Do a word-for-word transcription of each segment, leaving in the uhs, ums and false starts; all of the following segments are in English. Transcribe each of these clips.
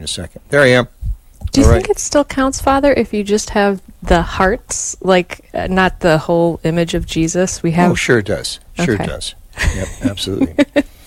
in a second. There I am. Do you All think right. it still counts, Father, if you just have the hearts, like uh, not the whole image of Jesus? We have. Oh, sure it does. Sure Okay. it does. Yep, absolutely.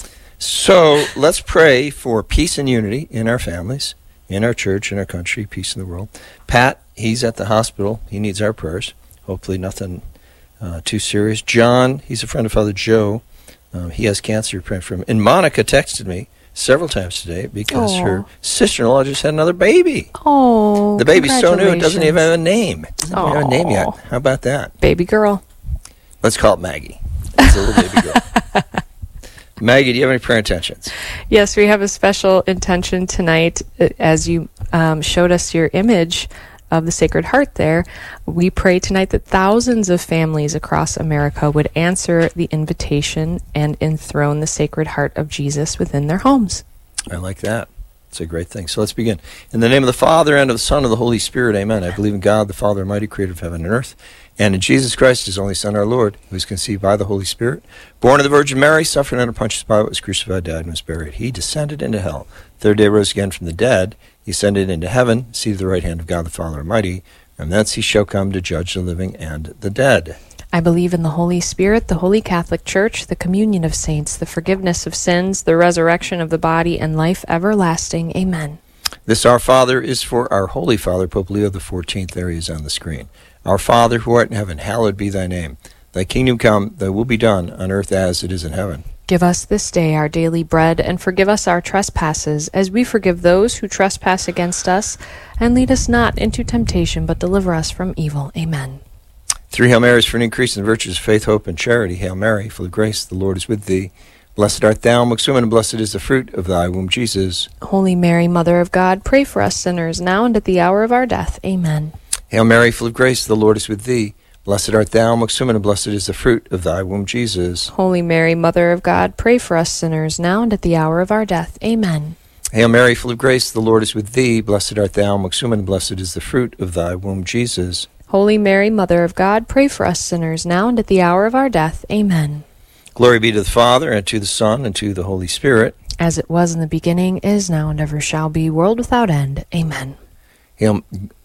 So let's pray for peace and unity in our families, in our church, in our country, peace in the world. Pat, he's at the hospital. He needs our prayers. Hopefully nothing uh, too serious. John, he's a friend of Father Joe. Um, he has cancer. Praying for him. And Monica texted me several times today because Aw. her sister-in-law just had another baby. Oh, The baby's so new it doesn't even congratulations. have a name. It doesn't even have a name yet. Aw. How about that? Baby girl. Let's call it Maggie. It's a little baby girl. Maggie, do you have any prayer intentions? Yes, we have a special intention tonight. uh, As you um, showed us your image of the Sacred Heart there, we pray tonight that thousands of families across America would answer the invitation and enthrone the Sacred Heart of Jesus within their homes. I like that. It's a great thing. So let's begin. In the name of the Father, and of the Son, and of the Holy Spirit, amen. I believe in God, the Father Almighty, creator of heaven and earth, and in Jesus Christ, his only Son, our Lord, who was conceived by the Holy Spirit, born of the Virgin Mary, suffered under Pontius Pilate, was crucified, died, and was buried. He descended into hell. Third day rose again from the dead. He ascended into heaven, seated at the right hand of God, the Father Almighty, and thence he shall come to judge the living and the dead. I believe in the Holy Spirit, the Holy Catholic Church, the communion of saints, the forgiveness of sins, the resurrection of the body, and life everlasting. Amen. This Our Father is for our Holy Father, Pope Leo the fourteenth. There he is on the screen. Our Father, who art in heaven, hallowed be thy name. Thy kingdom come, thy will be done, on earth as it is in heaven. Give us this day our daily bread, and forgive us our trespasses, as we forgive those who trespass against us. And lead us not into temptation, but deliver us from evil. Amen. Three Hail Marys for an increase in the virtues of faith, hope, and charity. Hail Mary, full of grace, the Lord is with thee. Blessed art thou amongst women, and blessed is the fruit of thy womb, Jesus. Holy Mary, Mother of God, pray for us sinners, now and at the hour of our death. Amen. Hail Mary, full of grace, the Lord is with thee. Blessed art thou amongst women, and blessed is the fruit of thy womb, Jesus. Holy Mary, Mother of God, pray for us sinners, now and at the hour of our death. Amen. Hail Mary, full of grace, the Lord is with thee. Blessed art thou amongst women, and blessed is the fruit of thy womb, Jesus. Holy Mary, Mother of God, pray for us sinners, now and at the hour of our death. Amen. Glory be to the Father, and to the Son, and to the Holy Spirit. As it was in the beginning, is now, and ever shall be, world without end. Amen. Hail,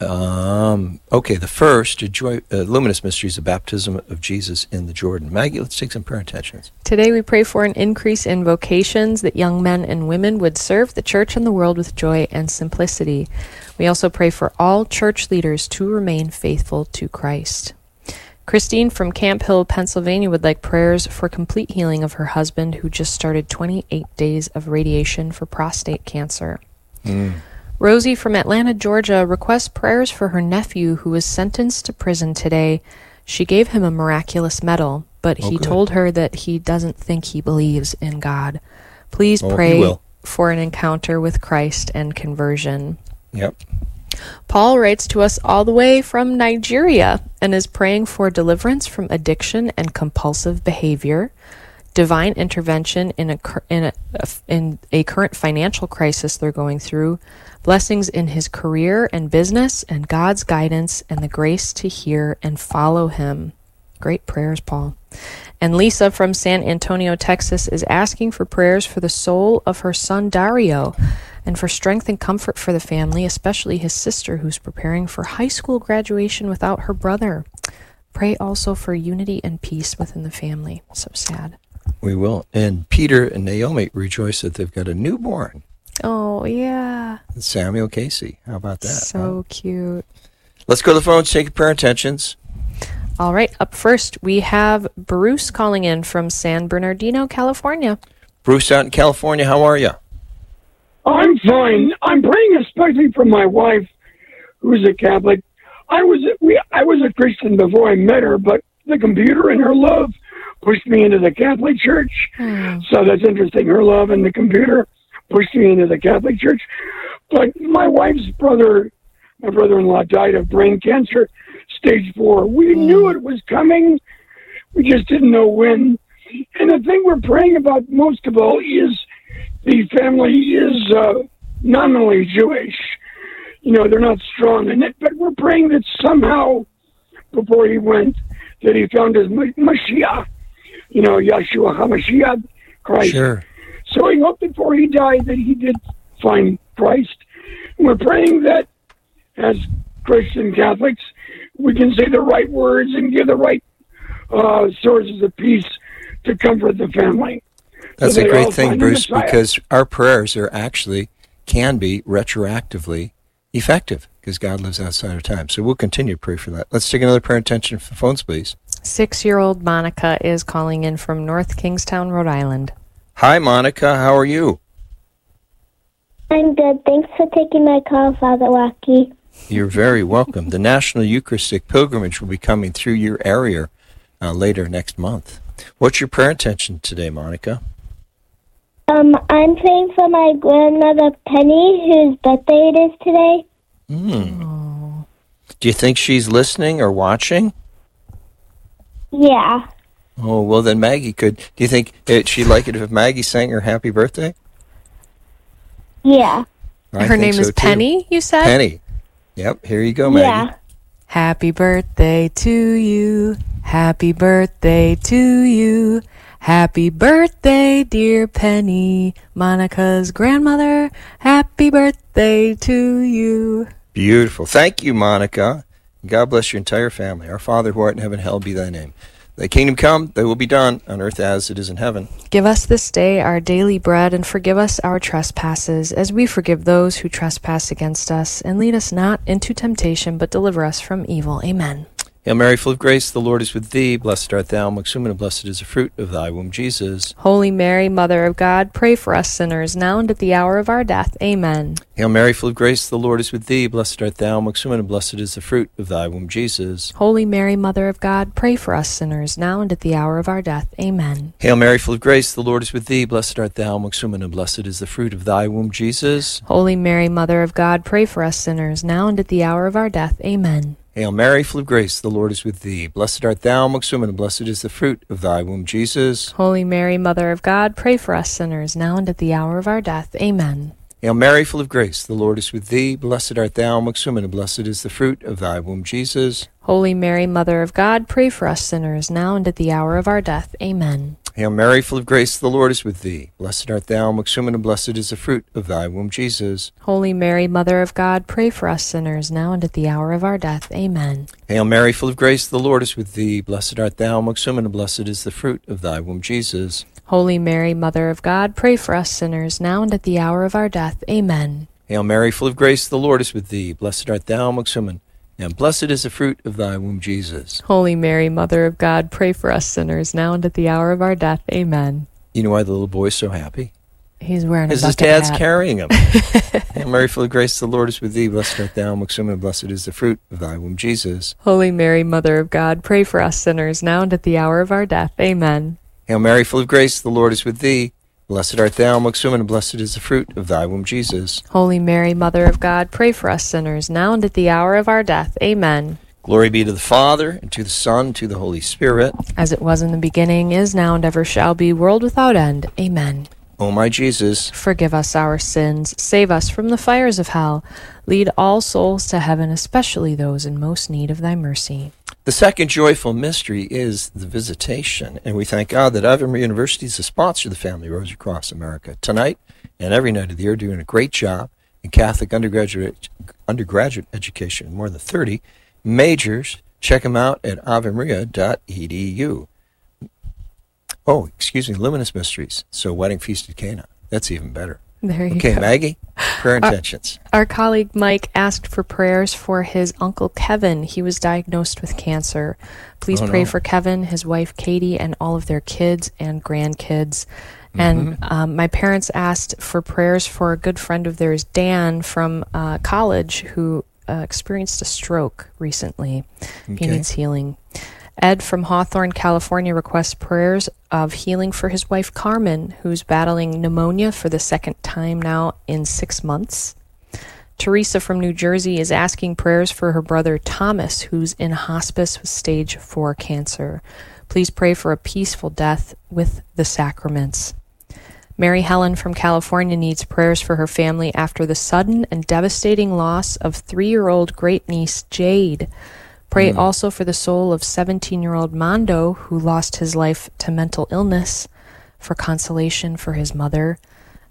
um, okay, the first, joy, uh, luminous mysteries of baptism of Jesus in the Jordan. Maggie, let's take some prayer intentions. Today we pray for an increase in vocations, that young men and women would serve the church and the world with joy and simplicity. We also pray for all church leaders to remain faithful to Christ. Christine from Camp Hill, Pennsylvania would like prayers for complete healing of her husband, who just started twenty-eight days of radiation for prostate cancer. Mm. Rosie from Atlanta, Georgia requests prayers for her nephew, who was sentenced to prison today. She gave him a miraculous medal, but Oh, he good. told her that he doesn't think he believes in God. Please Oh, he pray will. for an encounter with Christ and conversion. Yep. Paul writes to us all the way from Nigeria and is praying for deliverance from addiction and compulsive behavior, divine intervention in a cur- in a in a current financial crisis they're going through, blessings in his career and business, and God's guidance and the grace to hear and follow him. Great prayers, Paul. And Lisa from San Antonio, Texas is asking for prayers for the soul of her son Dario and for strength and comfort for the family, especially his sister who's preparing for high school graduation without her brother. Pray also for unity and peace within the family. So sad. We will. And Peter and Naomi rejoice that they've got a newborn, Oh, yeah. Samuel Casey. How about that? So cute. Let's go to the phones, take your prayer intentions. All right, up first, we have Bruce calling in from San Bernardino, California. Bruce out in California, how are you? I'm fine. I'm praying especially for my wife, who's a Catholic. I was we I was a Christian before I met her, but the computer and her love pushed me into the Catholic Church. Hmm. So that's interesting. Her love and the computer pushed me into the Catholic Church. But my wife's brother, my brother-in-law, died of brain cancer, stage four. We Hmm. knew it was coming. We just didn't know when. And the thing we're praying about most of all is the family is uh, nominally Jewish. You know, they're not strong in it, but we're praying that somehow, before he went, that he found his Ma- Mashiach, you know, Yeshua HaMashiach, Christ. Sure. So he hoped before he died that he did find Christ. we're praying that as Christian Catholics, we can say the right words and give the right uh, sources of peace to comfort the family. That's So a they great all thing, find the Bruce, Messiah. because our prayers are actually, can be retroactively effective because God lives outside of time. So we'll continue to pray for that. Let's take another prayer intention for phones, please. Six-year-old Monica is calling in from North Kingstown, Rhode Island. Hi, Monica. How are you? I'm good. Thanks for taking my call, Father Wacky. You're very welcome. The National Eucharistic Pilgrimage will be coming through your area uh, later next month. What's your prayer intention today, Monica? Um, I'm praying for my grandmother Penny, whose birthday it is today. Mm. Do you think she's listening or watching? Yeah. Oh, well, then Maggie could. Do you think it, she'd like it if Maggie sang her happy birthday? Yeah. I Her think name so, is too. Penny, you said? Penny. Yep, here you go, Maggie. Yeah. Happy birthday to you. Happy birthday to you. Happy birthday, dear Penny, Monica's grandmother. Happy birthday to you. Beautiful. Thank you, Monica. God bless your entire family. Our Father who art in heaven, hallowed be thy name. Thy kingdom come, thy will be done, on earth as it is in heaven. Give us this day our daily bread, and forgive us our trespasses, as we forgive those who trespass against us. And lead us not into temptation, but deliver us from evil. Amen. Hail Mary, full of grace, the Lord is with thee. Blessed art thou amongst women, and blessed is the fruit of thy womb, Jesus. Holy Mary, Mother of God, pray for us sinners, now and at the hour of our death. Amen. Hail Mary, full of grace, the Lord is with thee. Blessed art thou amongst women, and blessed is the fruit of thy womb, Jesus. Holy Mary, Mother of God, pray for us sinners, now and at the hour of our death. Amen. Hail Mary, full of grace, the Lord is with thee. Blessed art thou amongst women, and blessed is the fruit of thy womb, Jesus. Holy Mary, Mother of God, pray for us sinners, now and at the hour of our death. Amen. Hail Mary, full of grace, the Lord is with thee. Blessed art thou amongst women, and blessed is the fruit of thy womb, Jesus. Holy Mary, Mother of God, pray for us sinners, now and at the hour of our death. Amen. Hail Mary, full of grace, the Lord is with thee. Blessed art thou amongst women, and blessed is the fruit of thy womb, Jesus. Holy Mary, Mother of God, pray for us sinners, now and at the hour of our death. Amen. Hail Mary, full of grace, the Lord is with thee. Blessed art thou amongst women, and blessed is the fruit of thy womb, Jesus. Holy Mary, Mother of God, pray for us sinners, now and at the hour of our death. Amen. Hail Mary, full of grace, the Lord is with thee. Blessed art thou amongst women, and blessed is the fruit of thy womb, Jesus. Holy Mary, Mother of God, pray for us sinners, now and at the hour of our death. Amen. Hail Mary, full of grace, the Lord is with thee. Blessed art thou amongst women, and blessed is the fruit of thy womb, Jesus. Holy Mary, Mother of God, pray for us sinners, now and at the hour of our death. Amen. You know why the little boy's so happy? He's wearing a Because his bucket dad's hat. carrying him. Hail Mary, full of grace, the Lord is with thee. Blessed art thou amongst women, and blessed is the fruit of thy womb, Jesus. Holy Mary, Mother of God, pray for us sinners, now and at the hour of our death. Amen. Hail Mary, full of grace, the Lord is with thee. Blessed art thou amongst women, and blessed is the fruit of thy womb, Jesus. Holy Mary, Mother of God, pray for us sinners, now and at the hour of our death. Amen. Glory be to the Father, and to the Son, and to the Holy Spirit. As it was in the beginning, is now, and ever shall be, world without end. Amen. O my Jesus, Forgive us our sins, save us from the fires of hell, lead all souls to heaven, especially those in most need of thy mercy. the second joyful mystery is the visitation, and we thank God that Ave Maria University is a sponsor of the Family Rosary Cross America. Tonight and every night of the year, doing a great job in Catholic undergraduate undergraduate education, more than thirty majors. Check them out at ave maria dot e d u. Oh, excuse me, Luminous Mysteries. So Wedding Feast at Cana. That's even better. There you Okay, go. Maggie, prayer intentions. Our colleague Mike asked for prayers for his uncle Kevin. He was diagnosed with cancer. Please Oh, pray no. for Kevin, his wife Katie, and all of their kids and grandkids. And um, my parents asked for prayers for a good friend of theirs, Dan, from uh, college, who uh, experienced a stroke recently. He Okay. needs healing. Ed from Hawthorne, California requests prayers of healing for his wife Carmen, who's battling pneumonia for the second time now in six months. Teresa from New Jersey is asking prayers for her brother Thomas, who's in hospice with stage four cancer. Please pray for a peaceful death with the sacraments. Mary Helen from California needs prayers for her family after the sudden and devastating loss of three-year-old great-niece Jade. Pray also for the soul of seventeen-year-old Mondo, who lost his life to mental illness, for consolation for his mother,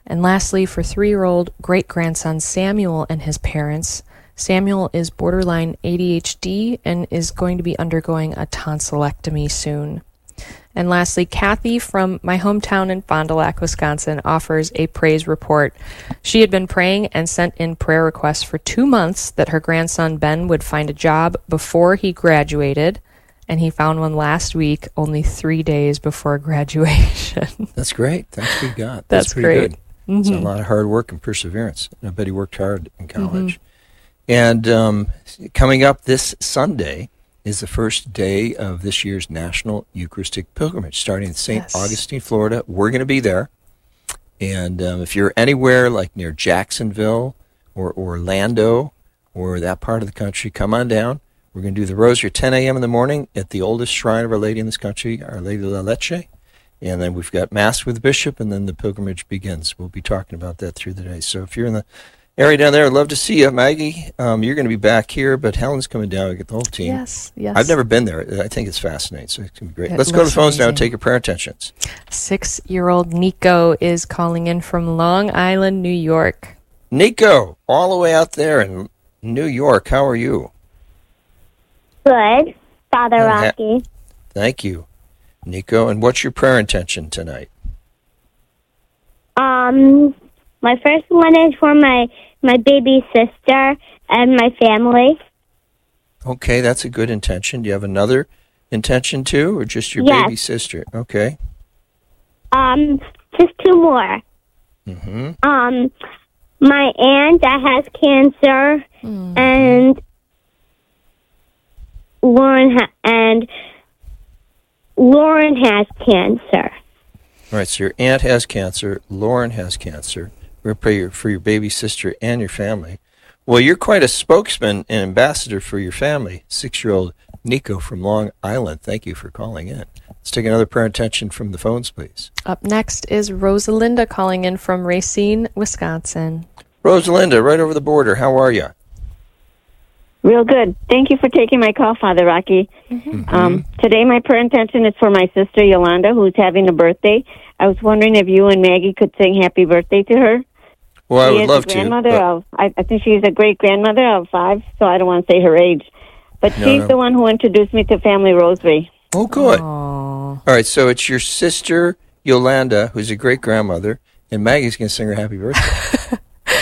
And lastly, for three-year-old great-grandson Samuel and his parents, Samuel is borderline A D H D and is going to be undergoing a tonsillectomy soon. And lastly, Kathy from my hometown in Fond du Lac, Wisconsin, offers a praise report. She had been praying and sent in prayer requests for two months that her grandson Ben would find a job before he graduated, and he found one last week, only three days before graduation. That's great. Thanks be God. That's, That's pretty great. good. Mm-hmm. It's a lot of hard work and perseverance. I bet he worked hard in college. Mm-hmm. And um, coming up this Sunday is the first day of this year's National Eucharistic Pilgrimage, starting in Saint Yes. Augustine, Florida. We're going to be there. And um, if you're anywhere like near Jacksonville or Orlando or that part of the country, come on down. We're going to do the rosary at ten a.m. in the morning at the oldest shrine of Our Lady in this country, Our Lady of La Leche. And then we've got Mass with the Bishop, and then the pilgrimage begins. We'll be talking about that through the day. So if you're in the area down there, I'd love to see you. Maggie, um, you're going to be back here, but Helen's coming down. We get the whole team. Yes, yes. I've never been there. I think it's fascinating, so it's going to be great. It Let's go to the phones amazing. now and take your prayer intentions. Six-year-old Nico is calling in from Long Island, New York. Nico, all the way out there in New York, how are you? Good, Father Oh, ha- Rocky. Thank you, Nico. And what's your prayer intention tonight? Um, my first one is for my my baby sister and my family. Okay, that's a good intention. Do you have another intention too, or just your Yes. baby sister? Okay. Um, just two more. Mm-hmm. Um, my aunt that has cancer, Mm. and Lauren ha- and Lauren has cancer. All right, so your aunt has cancer, Lauren has cancer. We're going to pray your, for your baby sister and your family. Well, you're quite a spokesman and ambassador for your family, six-year-old Nico from Long Island. Thank you for calling in. Let's take another prayer intention from the phones, please. Up next is Rosalinda calling in from Racine, Wisconsin. Rosalinda, right over the border. How are you? Real good. Thank you for taking my call, Father Rocky. Mm-hmm. Um, today, my prayer intention is for my sister Yolanda, who's having a birthday. I was wondering if you and Maggie could sing happy birthday to her. Well, I she would is love a to. grandmother but- of, I, I think she's a great grandmother of five, so I don't want to say her age. But No, she's no. the one who introduced me to Family Rosary. Oh, good. Aww. All right, so it's your sister Yolanda, who's a great grandmother, and Maggie's going to sing her happy birthday.